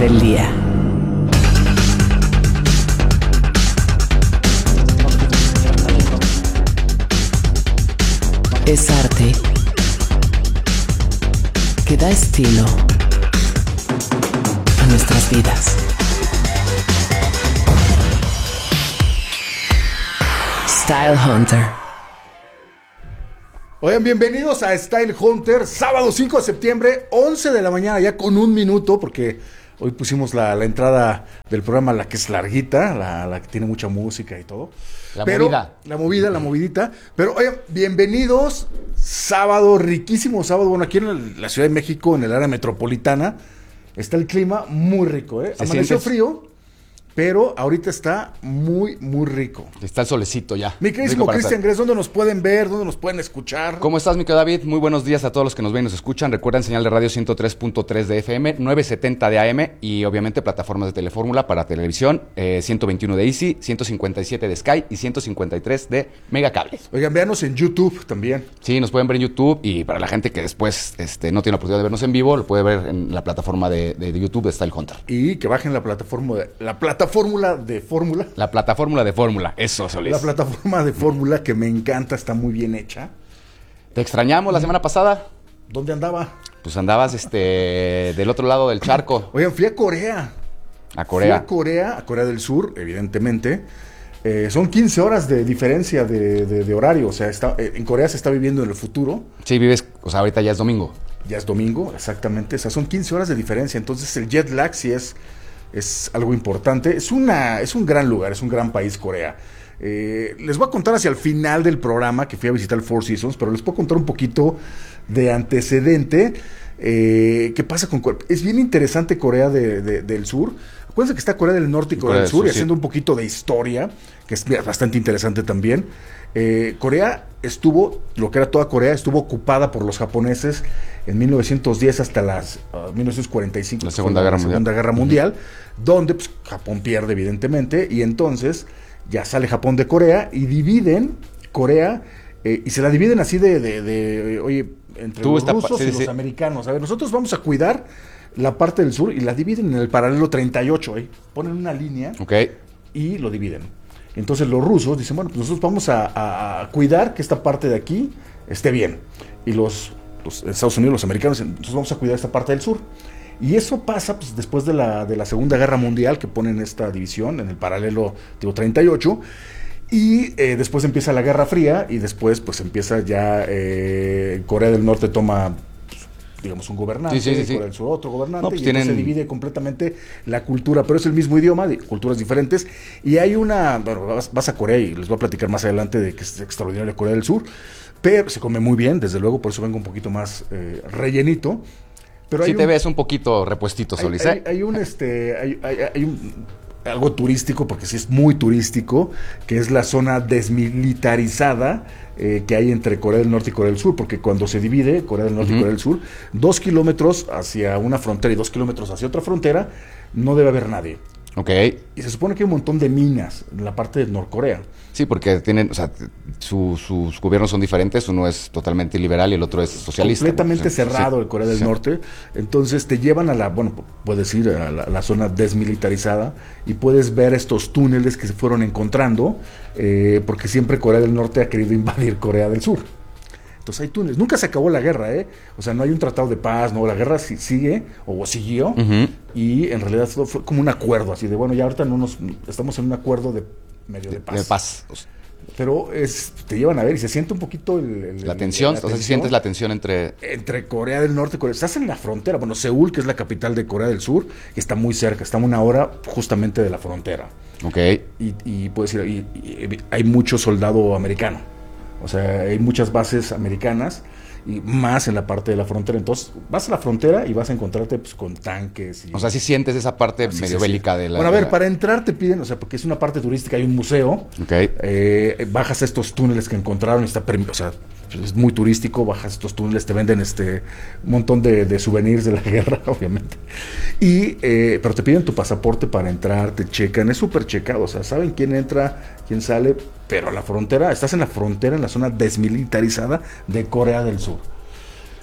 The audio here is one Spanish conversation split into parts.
del día. Es arte que da estilo a nuestras vidas. Style Hunter. Oigan, bienvenidos a Style Hunter, sábado 5 de septiembre, 11 de la mañana, ya con un minuto, porque hoy pusimos la entrada del programa, la que es larguita, la que tiene mucha música y todo. La movidita. Pero, oigan, bienvenidos, sábado, riquísimo sábado. Bueno, aquí en la Ciudad de México, en el área metropolitana, está el clima muy rico, ¿eh? Amaneció frío, pero ahorita está muy, muy rico. Está el solecito ya. Mi queridísimo Cristian Gress, ¿dónde nos pueden ver? ¿Dónde nos pueden escuchar? ¿Cómo estás, mi querido David? Muy buenos días a todos los que nos ven y nos escuchan. Recuerden señal de radio 103.3 de FM, 970 de AM y obviamente plataformas de Telefórmula para televisión, 121 de Easy, 157 de Sky y 153 de Megacable. Oigan, véanos en YouTube también. Sí, nos pueden ver en YouTube y para la gente que después no tiene la oportunidad de vernos en vivo, lo puede ver en la plataforma de YouTube de Style Hunter. Y que bajen la plataforma de Fórmula. La plataforma de Fórmula, eso, Solís. La plataforma de Fórmula que me encanta, está muy bien hecha. ¿Te extrañamos la semana pasada? ¿Dónde andaba? Pues andabas del otro lado del charco. Oigan, fui a Corea. A Corea. Fui a Corea del Sur, evidentemente. Son 15 horas de diferencia de horario. O sea, en Corea se está viviendo en el futuro. Sí, ahorita ya es domingo. Ya es domingo, exactamente. O sea, son 15 horas de diferencia. Entonces el jet lag sí es algo importante. Es un gran lugar, es un gran país Corea. Les voy a contar hacia el final del programa que fui a visitar el Four Seasons, pero les puedo contar un poquito de antecedente. ¿Qué pasa con Corea? Es bien interesante Corea del Sur. Acuérdense que está Corea del Norte y Corea del Sur, y haciendo un poquito de historia, que es bastante interesante también. Corea lo que era toda Corea, estuvo ocupada por los japoneses en 1910 hasta 1945. La Segunda Guerra Mundial. Donde pues, Japón pierde, evidentemente, y entonces ya sale Japón de Corea y dividen Corea, y se la dividen así oye, entre los rusos y los americanos. A ver, nosotros vamos a cuidar la parte del sur y la dividen en el paralelo 38, ponen una línea y lo dividen. Entonces los rusos dicen, bueno, pues nosotros vamos a cuidar que esta parte de aquí esté bien. Y los Estados Unidos, los americanos, entonces vamos a cuidar esta parte del sur. Y eso pasa pues, después de la Segunda Guerra Mundial, que ponen esta división en el paralelo 38. Y después empieza la Guerra Fría y después pues empieza ya Corea del Norte toma, digamos, un gobernante, Corea del Sur otro gobernante, y se divide completamente la cultura, pero es el mismo idioma, de culturas diferentes, y hay vas a Corea y les voy a platicar más adelante de que es extraordinario Corea del Sur, pero se come muy bien, desde luego, por eso vengo un poquito más rellenito. Pero sí te ves un poquito repuestito, Solís. Hay algo turístico, porque sí es muy turístico, que es la zona desmilitarizada que hay entre Corea del Norte y Corea del Sur, porque cuando se divide Corea del Norte y Corea del Sur, 2 kilómetros hacia una frontera y 2 kilómetros hacia otra frontera, no debe haber nadie. Y se supone que hay un montón de minas en la parte de Norcorea. Sí, porque tienen, sus gobiernos son diferentes, uno es totalmente liberal y el otro es socialista. Completamente cerrado el Corea del Norte. Entonces te llevan puedes ir a la zona desmilitarizada y puedes ver estos túneles que se fueron encontrando, porque siempre Corea del Norte ha querido invadir Corea del Sur. Entonces hay túneles. Nunca se acabó la guerra, O sea, no hay un tratado de paz, no. La guerra sigue, o siguió, y en realidad fue como un acuerdo, así de, bueno, ya ahorita estamos en un acuerdo de paz. Pero te llevan a ver y se siente un poquito la tensión, si sientes la tensión entre Corea del Norte y Corea. Estás en la frontera, bueno, Seúl, que es la capital de Corea del Sur, está muy cerca, está a 1 hora justamente de la frontera. Y puedes ir, y hay mucho soldado americano. O sea, hay muchas bases americanas y más en la parte de la frontera. Entonces, vas a la frontera y vas a encontrarte pues, con tanques. O sea, sí sientes esa parte medio bélica de la... Bueno, a ver, para entrar te piden, porque es una parte turística, hay un museo. Bajas a estos túneles que encontraron, es muy turístico, bajas estos túneles, te venden un montón de souvenirs de la guerra, obviamente. Pero te piden tu pasaporte para entrar, te checan, es súper checado, o sea, saben quién entra, quién sale, pero a la frontera, estás en la frontera, en la zona desmilitarizada de Corea del Sur.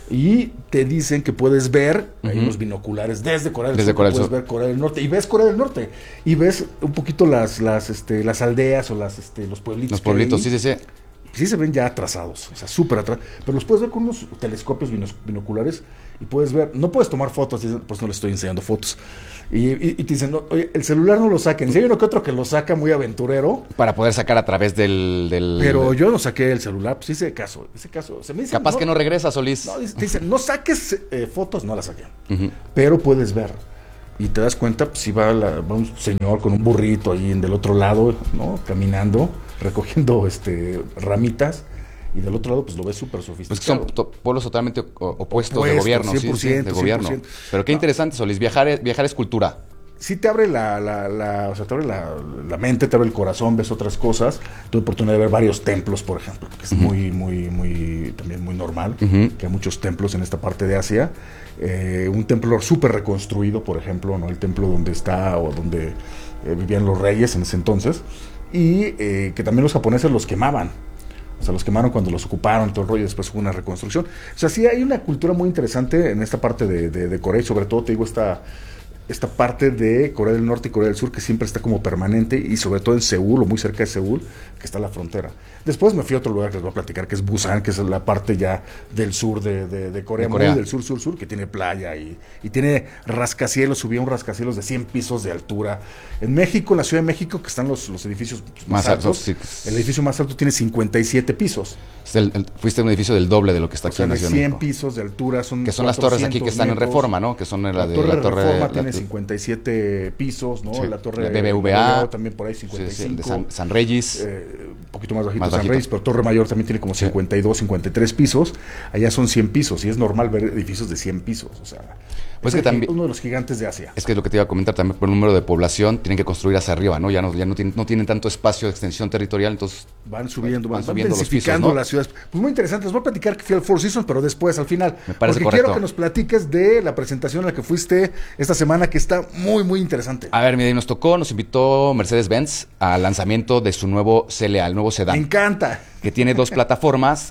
Y te dicen que puedes ver hay unos binoculares desde Corea del Sur, puedes ver Corea del Norte, y ves Corea del Norte, y ves un poquito las aldeas o los pueblitos. Los pueblitos, sí. Sí se ven ya atrasados, o sea, súper atrasados, pero los puedes ver con unos telescopios binoculares y puedes ver, no puedes tomar fotos, pues no les estoy enseñando fotos, y te dicen, no, oye, el celular no lo saquen, si hay uno que otro que lo saca muy aventurero. Para poder sacar a través del... Pero yo no saqué el celular, pues hice caso, se me dice, capaz que no regresa, Solís. No, te dicen, no saques fotos, no las saqué, pero puedes ver. Y te das cuenta, pues si va un señor con un burrito ahí del otro lado, ¿no? Caminando, recogiendo ramitas, y del otro lado pues lo ves súper sofisticado. Pues que son pueblos totalmente opuestos de gobierno, 100%, sí, de gobierno. 100%. Pero qué interesante, Solís, viajar es cultura. Sí te abre la mente, te abre el corazón, ves otras cosas. Tuve oportunidad de ver varios templos, por ejemplo, que es también muy normal, que hay muchos templos en esta parte de Asia. Un templo súper reconstruido, por ejemplo, ¿no? El templo donde vivían los reyes en ese entonces, y que también los japoneses los quemaban. O sea, los quemaron cuando los ocuparon, todo el rollo, y después hubo una reconstrucción. O sea, sí hay una cultura muy interesante en esta parte de Corea, y sobre todo, te digo, esta parte de Corea del Norte y Corea del Sur, que siempre está como permanente, y sobre todo en Seúl, o muy cerca de Seúl, que está la frontera. Después me fui a otro lugar que les voy a platicar, que es Busan, que es la parte ya del sur de Corea, muy del sur, que tiene playa y tiene rascacielos. Subí a un rascacielos de 100 pisos de altura. En México, en la Ciudad de México, que están los edificios más altos, sí. El edificio más alto tiene 57 pisos. Fuiste a un edificio del doble de lo que está aquí en la Ciudad de México. 100 pisos de altura, que son las torres aquí que están en Reforma, ¿no? Que son la torre Reforma tiene 57 pisos, ¿no? Sí. La torre la BBVA también por ahí 55. Sí, de San Reyes. Un poquito más bajito San Reyes, pero Torre Mayor también tiene como 52, 53 pisos. Allá son 100 pisos, y es normal ver edificios de 100 pisos, o sea, pues que también uno de los gigantes de Asia. Es que es lo que te iba a comentar, también por el número de población tienen que construir hacia arriba, ¿no? Ya no tienen tanto espacio de extensión territorial, entonces van subiendo los pisos, ¿no? Las ciudades. Pues muy interesante, les voy a platicar que fui al Four Seasons, pero después, al final. Me parece porque correcto. Quiero que nos platiques de la presentación a la que fuiste esta semana, que está muy, muy interesante. A ver, mira, nos invitó Mercedes-Benz al lanzamiento de su nuevo CLA, el nuevo sedán. Me encanta. Que tiene 2 plataformas,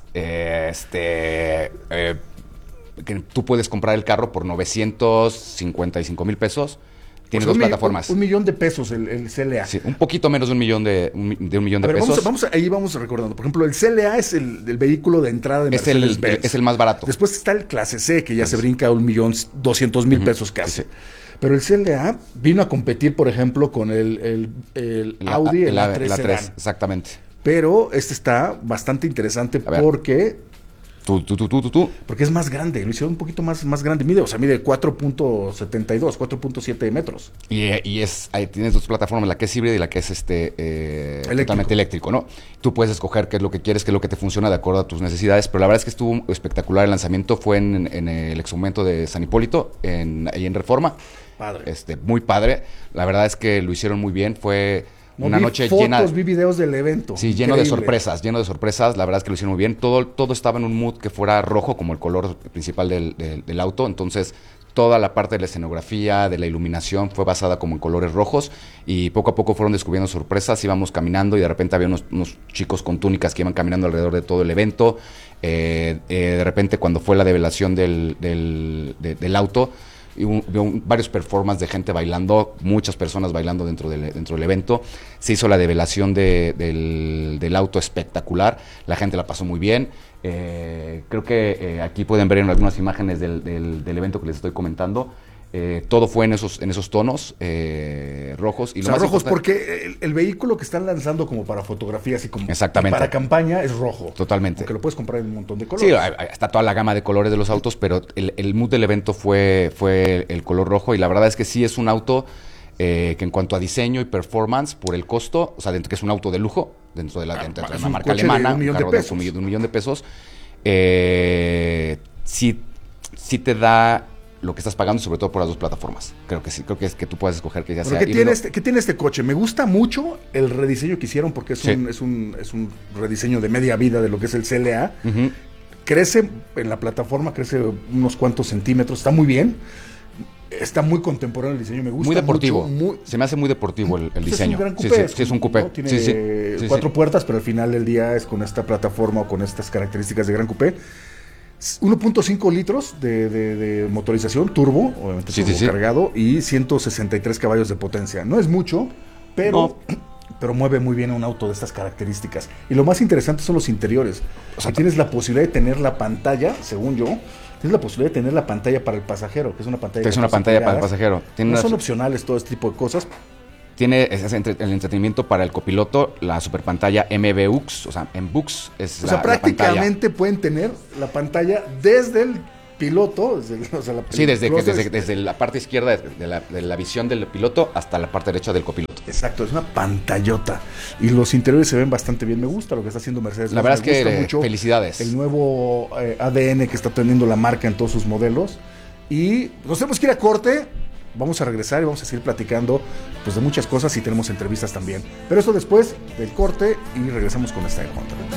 que tú puedes comprar el carro por 955 mil pesos. Tiene 2 plataformas. $1 millón de pesos el CLA. Sí, un poquito menos de un millón de pesos. Vamos recordando. Por ejemplo, el CLA es el vehículo de entrada de Mercedes-Benz. Es el más barato. Después está el Clase C, que ya se brinca a $1.200.000 pesos casi. Sí. Pero el CLA vino a competir, por ejemplo, con el Audi, el A3 Sedan. Exactamente. Pero está bastante interesante porque... Porque es más grande, lo hicieron un poquito más grande. Mide 4.72, 4.7 metros. Y ahí tienes 2 plataformas, la que es híbrida y la que es totalmente eléctrico, ¿no? Tú puedes escoger qué es lo que quieres, qué es lo que te funciona de acuerdo a tus necesidades, pero la verdad es que estuvo espectacular el lanzamiento. Fue en el exmomento de San Hipólito, ahí en Reforma. Padre. Muy padre. La verdad es que lo hicieron muy bien. Fue una noche vi videos del evento. Sí, lleno de sorpresas. La verdad es que lo hicieron muy bien. Todo estaba en un mood que fuera rojo, como el color principal del auto. Entonces, toda la parte de la escenografía, de la iluminación, fue basada como en colores rojos. Y poco a poco fueron descubriendo sorpresas. Íbamos caminando y de repente había unos chicos con túnicas que iban caminando alrededor de todo el evento. De repente, cuando fue la develación del auto, y varios performances de gente bailando, muchas personas bailando dentro del evento. Se hizo la develación del auto espectacular, la gente la pasó muy bien. Creo que aquí pueden ver en algunas imágenes del evento que les estoy comentando. Todo fue en esos tonos rojos. Y rojos porque el vehículo que están lanzando como para fotografías y como para campaña es rojo. Totalmente. Porque lo puedes comprar en un montón de colores. Sí, está toda la gama de colores de los autos, pero el mood del evento fue el color rojo, y la verdad es que sí es un auto que en cuanto a diseño y performance, por el costo, o sea, dentro que es un auto de lujo, dentro de una marca alemana, un carro de $1 millón, sí te da lo que estás pagando, sobre todo por las 2 plataformas. Creo que sí, creo que es que tú puedes escoger que ya sea. ¿Qué tiene este coche? Me gusta mucho el rediseño que hicieron, porque es un rediseño de media vida de lo que es el CLA. Uh-huh. Crece en la plataforma, crece unos cuantos centímetros, está muy bien. Está muy contemporáneo el diseño, me gusta. Muy deportivo. Se me hace muy deportivo el diseño. Es un gran coupé. Sí, es un coupé. ¿No? Tiene 4 puertas, pero al final del día es con esta plataforma o con estas características de gran coupé. 1.5 litros de motorización, turbo, obviamente turbo cargado, y 163 caballos de potencia. No es mucho, pero mueve muy bien un auto de estas características. Y lo más interesante son los interiores. O sea, tienes la posibilidad de tener la pantalla, según yo, tienes la posibilidad de tener la pantalla para el pasajero, que es una pantalla. Es una pantalla para el pasajero. No son opcionales todo este tipo de cosas. Tiene el entretenimiento para el copiloto, la super pantalla MBUX, o sea, MBUX es o sea, prácticamente pueden tener la pantalla desde el piloto, desde la parte izquierda de la visión del piloto hasta la parte derecha del copiloto. Exacto, es una pantallota. Y los interiores se ven bastante bien. Me gusta lo que está haciendo Mercedes. La verdad es que mucho felicidades. El nuevo ADN que está teniendo la marca en todos sus modelos. Y nos tenemos que ir a corte. Vamos a regresar y vamos a seguir platicando pues de muchas cosas y tenemos entrevistas también. Pero eso después del corte y regresamos con Style Hunter.